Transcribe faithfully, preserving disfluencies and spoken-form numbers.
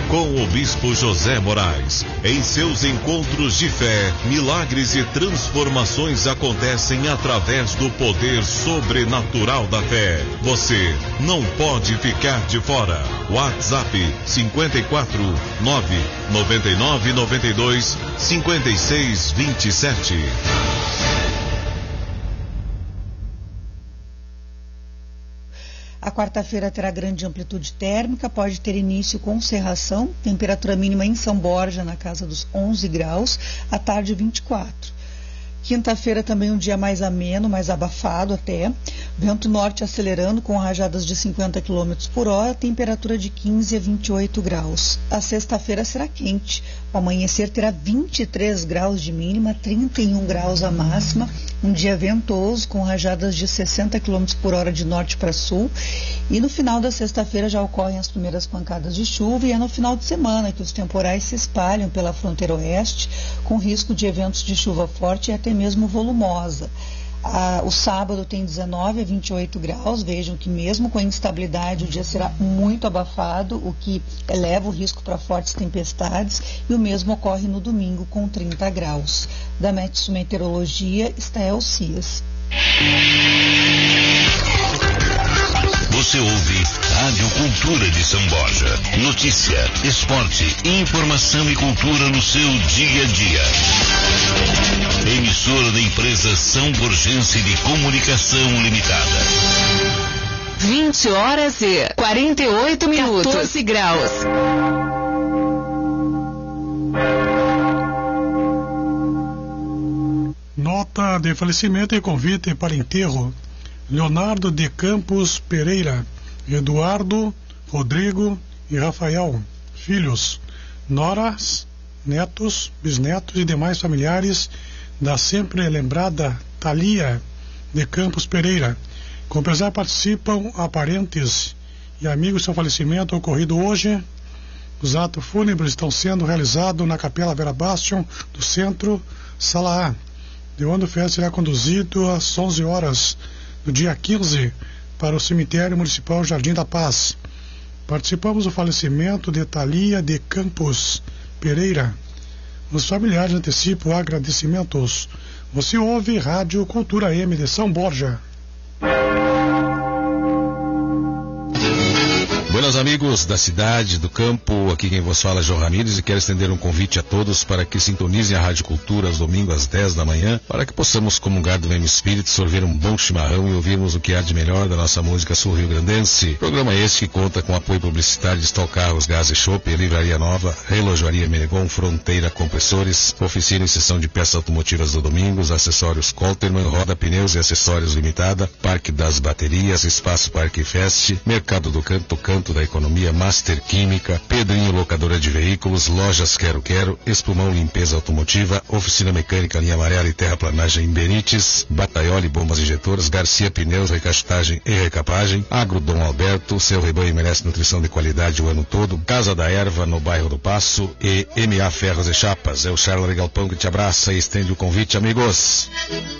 com o Bispo José Moraes. Em seus encontros de fé, milagres e transformações acontecem através do poder sobrenatural da fé. Você não pode ficar de fora. WhatsApp cinquenta e quatro, nove noventa e nove, noventa e dois, cinquenta e seis, vinte e sete. A quarta-feira terá grande amplitude térmica, pode ter início com cerração, temperatura mínima em São Borja na casa dos onze graus, à tarde vinte e quatro. Quinta-feira também um dia mais ameno, mais abafado até, vento norte acelerando com rajadas de cinquenta quilômetros por hora, temperatura de quinze a vinte e oito graus. A sexta-feira será quente, o amanhecer terá vinte e três graus de mínima, trinta e um graus a máxima, um dia ventoso com rajadas de sessenta quilômetros por hora de norte para sul, e no final da sexta-feira já ocorrem as primeiras pancadas de chuva, e é no final de semana que os temporais se espalham pela fronteira oeste, com risco de eventos de chuva forte e até mesmo volumosa. Ah, o sábado tem dezenove a vinte e oito graus, vejam que mesmo com a instabilidade o dia será muito abafado, o que eleva o risco para fortes tempestades, e o mesmo ocorre no domingo com trinta graus. Da Metsu Meteorologia, Estael Cias. Você ouve Rádio Cultura de São Borja. Notícia, esporte, informação e cultura no seu dia a dia. Emissora da empresa São Borjense de Comunicação Limitada. vinte horas e quarenta e oito minutos. quatorze graus. Nota de falecimento e convite para enterro: Leonardo de Campos Pereira, Eduardo, Rodrigo e Rafael, filhos, noras, netos, bisnetos e demais familiares da sempre lembrada Thalia de Campos Pereira. Com pesar participam parentes e amigos do seu falecimento ocorrido hoje. Os atos fúnebres estão sendo realizados na Capela Vera Bastion do Centro, Sala A, de onde o festa será conduzido às onze horas do dia quinze para o cemitério municipal Jardim da Paz. Participamos do falecimento de Thalia de Campos Pereira. Os familiares antecipam agradecimentos. Você ouve Rádio Cultura M de São Borja. Buenos amigos da cidade, do campo, aqui quem vos fala é João Ramires e quero estender um convite a todos para que sintonizem a Rádio Cultura aos domingos às dez da manhã, para que possamos comungar do mesmo espírito, sorver um bom chimarrão e ouvirmos o que há de melhor da nossa música sul-rio-grandense. Programa esse que conta com apoio publicitário de Stock Carros, Gás e Chopp, Livraria Nova, Relojoaria Menegon, Fronteira Compressores, Oficina e Seção de Peças Automotivas do Domingos, Acessórios Colterman, Roda Pneus e Acessórios Limitada, Parque das Baterias, Espaço Parque Fest, Mercado do Canto, Canto da Economia, Master Química, Pedrinho Locadora de Veículos, Lojas Quero Quero, Espumão Limpeza Automotiva, Oficina Mecânica Linha Amarela e Terraplanagem em Benites, Bataioli Bombas Injetoras, Garcia Pneus, Recastagem e Recapagem, Agro Dom Alberto, seu rebanho merece nutrição de qualidade o ano todo, Casa da Erva no bairro do Passo e M A Ferros e Chapas. É o Charles Galpão que te abraça e estende o convite, amigos.